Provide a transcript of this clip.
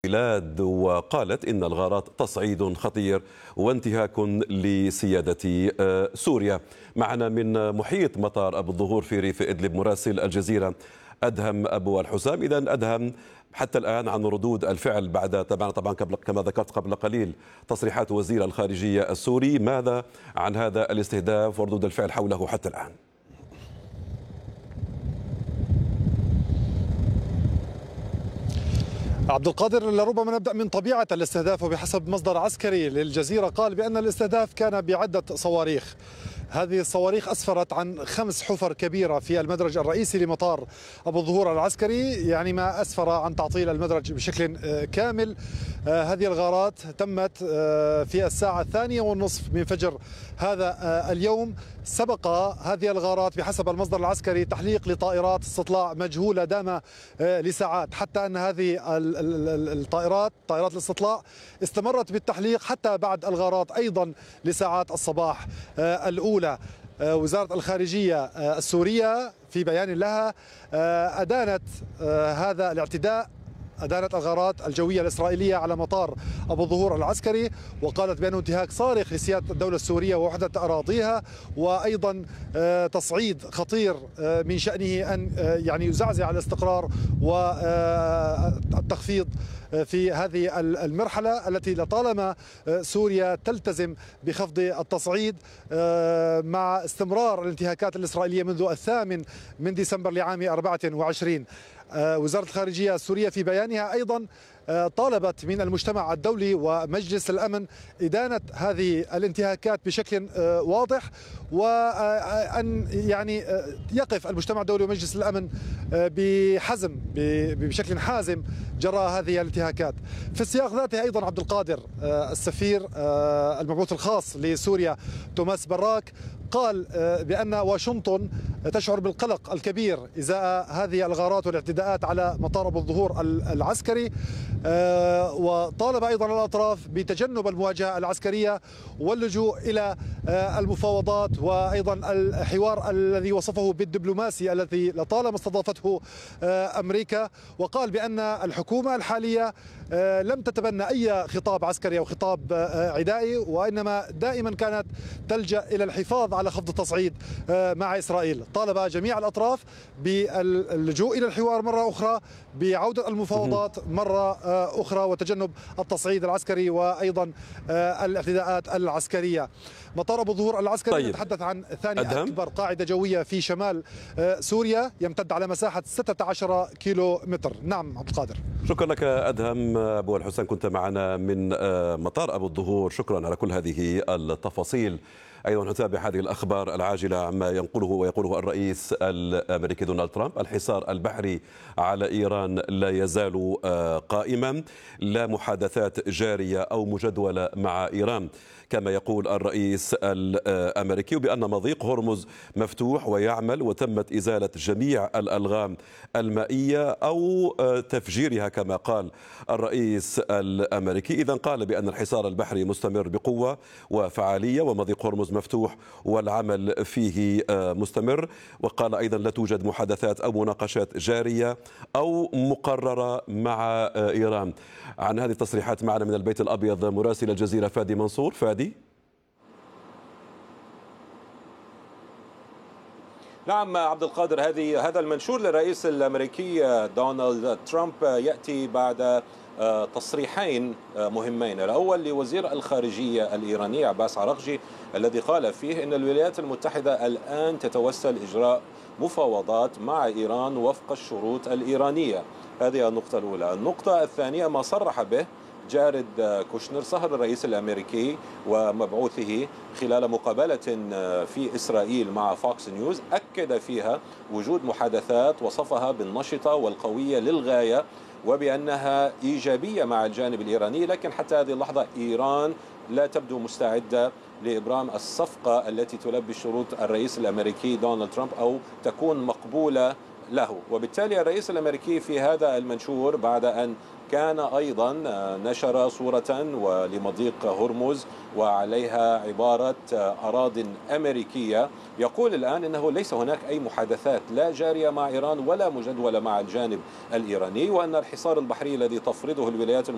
البلاد وقالت إن الغارات تصعيد خطير وانتهاك لسيادة سوريا. معنا من محيط مطار أبو الظهور في ريف إدلب مراسل الجزيرة أدهم أبو الحسام. إذا أدهم، حتى الآن عن ردود الفعل بعد طبعا كما ذكرت قبل قليل تصريحات وزير الخارجية السوري، ماذا عن هذا الاستهداف وردود الفعل حوله حتى الآن؟ عبد القادر، لربما نبدأ من طبيعة الاستهداف. وبحسب مصدر عسكري للجزيرة قال بأن الاستهداف كان بعدة صواريخ. هذه الصواريخ أسفرت عن 5 حفر كبيرة في المدرج الرئيسي لمطار أبو الظهور العسكري، يعني ما أسفر عن تعطيل المدرج بشكل كامل. هذه الغارات تمت في الساعة 2:30 من فجر هذا اليوم. سبق هذه الغارات بحسب المصدر العسكري تحليق لطائرات استطلاع مجهولة دام لساعات، حتى أن هذه طائرات الاستطلاع استمرت بالتحليق حتى بعد الغارات أيضا لساعات الصباح الأولى. وزارة الخارجية السورية في بيان لها أدانت هذا الاعتداء، أدانت الغارات الجوية الإسرائيلية على مطار أبو الظهور العسكري، وقالت بأنه انتهاك صارخ لسيادة الدولة السورية ووحدة أراضيها، وأيضا تصعيد خطير من شأنه أن يعني يزعزع الاستقرار والتخفيض في هذه المرحلة التي لطالما سوريا تلتزم بخفض التصعيد مع استمرار الانتهاكات الإسرائيلية منذ 8 ديسمبر لعام 24. وزارة الخارجية السورية في بيانها أيضا طالبت من المجتمع الدولي ومجلس الأمن إدانة هذه الانتهاكات بشكل واضح، وأن يعني يقف المجتمع الدولي ومجلس الأمن بشكل حازم جراء هذه الانتهاكات. في السياق ذاته أيضا عبد القادر، السفير المبعوث الخاص لسوريا توماس براك قال بأن واشنطن تشعر بالقلق الكبير إزاء هذه الغارات والاعتداءات على مطار أبو الظهور العسكري، وطالب أيضا الأطراف بتجنب المواجهة العسكرية واللجوء إلى المفاوضات وأيضا الحوار الذي وصفه بالدبلوماسي الذي لطالما استضافته أمريكا. وقال بأن الحكومة الحالية لم تتبنى أي خطاب عسكري أو خطاب عدائي، وإنما دائما كانت تلجأ إلى الحفاظ على خفض التصعيد مع إسرائيل. طالب جميع الأطراف باللجوء إلى الحوار مرة أخرى، بعودة المفاوضات مرة أخرى، وتجنب التصعيد العسكري وأيضا الاعتداءات العسكرية. مطار أبو الظهور العسكري يتحدث عن ثاني أكبر قاعدة جوية في شمال سوريا، يمتد على مساحة 16 كيلو متر. نعم عبد القادر. شكرا لك أدهم أبو الحسين، كنت معنا من مطار أبو الظهور. شكرا على كل هذه التفاصيل. أيضا نتابع هذه الأخبار العاجلة عما ينقله ويقوله الرئيس الأمريكي دونالد ترامب. الحصار البحري على إيران لا يزال قائما، لا محادثات جارية أو مجدولة مع إيران، كما يقول الرئيس الأمريكي بأن مضيق هرمز مفتوح ويعمل، وتمت إزالة جميع الألغام المائية أو تفجيرها كما قال الرئيس الأمريكي. إذن قال بأن الحصار البحري مستمر بقوة وفعالية، ومضيق هرمز مفتوح والعمل فيه مستمر. وقال أيضا لا توجد محادثات أو مناقشات جارية أو مقررة مع إيران. عن هذه التصريحات معنا من البيت الأبيض مراسل الجزيرة فادي منصور. فادي. نعم عبد القادر، هذا المنشور للرئيس الأمريكي دونالد ترامب يأتي بعد تصريحين مهمين. الأول لوزير الخارجية الإيراني عباس عراقجي، الذي قال فيه أن الولايات المتحدة الآن تتوسل إجراء مفاوضات مع إيران وفق الشروط الإيرانية. هذه النقطة الأولى. النقطة الثانية ما صرح به جارد كوشنر صهر الرئيس الأمريكي ومبعوثه خلال مقابلة في إسرائيل مع فوكس نيوز، أكد فيها وجود محادثات وصفها بالنشطة والقوية للغاية وبأنها إيجابية مع الجانب الإيراني، لكن حتى هذه اللحظة إيران لا تبدو مستعدة لإبرام الصفقة التي تلبي شروط الرئيس الأمريكي دونالد ترامب أو تكون مقبولة له. وبالتالي الرئيس الأمريكي في هذا المنشور، بعد أن كان أيضا نشر صورة ولمضيق هرمز وعليها عبارة أراضٍ أمريكية، يقول الآن أنه ليس هناك أي محادثات لا جارية مع إيران ولا مجدولة مع الجانب الإيراني، وأن الحصار البحري الذي تفرضه الولايات